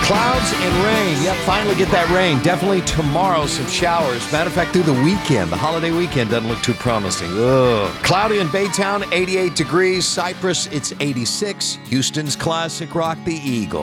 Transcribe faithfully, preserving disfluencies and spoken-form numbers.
Clouds and rain. Yep, finally get that rain. Definitely tomorrow, some showers. Matter of fact, through the weekend, the holiday weekend doesn't look too promising. Ugh. Cloudy in Baytown, eighty-eight degrees. Cypress, it's eighty-six. Houston's classic rock, the Eagle.